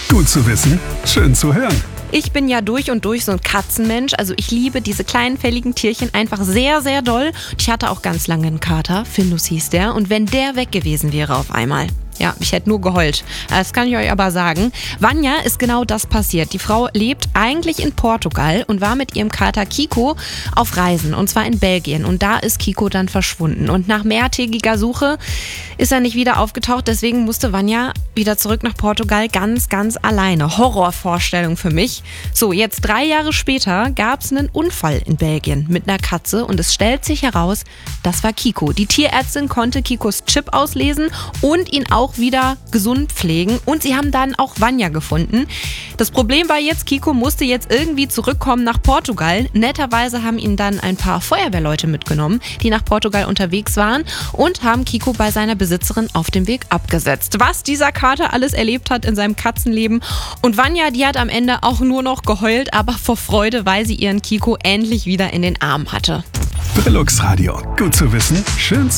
Gut zu wissen, schön zu hören. Ich bin ja durch und durch so ein Katzenmensch. Also ich liebe diese kleinen, fälligen Tierchen einfach sehr, sehr doll. Ich hatte auch ganz lange einen Kater, Findus hieß der. Und wenn der weg gewesen wäre auf einmal, ja, ich hätte nur geheult. Das kann ich euch aber sagen. Vanja ist genau das passiert. Die Frau lebt eigentlich in Portugal und war mit ihrem Kater Kiko auf Reisen. Und zwar in Belgien. Und da ist Kiko dann verschwunden. Und nach mehrtägiger Suche ist er nicht wieder aufgetaucht. Deswegen musste Vanja wieder zurück nach Portugal ganz, ganz alleine. Horrorvorstellung für mich. So, jetzt 3 Jahre später gab es einen Unfall in Belgien mit einer Katze. Und es stellt sich heraus, das war Kiko. Die Tierärztin konnte Kikos Chip auslesen und ihn auch wieder gesund pflegen, und sie haben dann auch Vanja gefunden. Das Problem war jetzt, Kiko musste jetzt irgendwie zurückkommen nach Portugal. Netterweise haben ihn dann ein paar Feuerwehrleute mitgenommen, die nach Portugal unterwegs waren, und haben Kiko bei seiner Besitzerin auf dem Weg abgesetzt. Was dieser Kater alles erlebt hat in seinem Katzenleben. Und Vanja, die hat am Ende auch nur noch geheult, aber vor Freude, weil sie ihren Kiko endlich wieder in den Arm hatte. Brillux Radio. Gut zu wissen, schön zu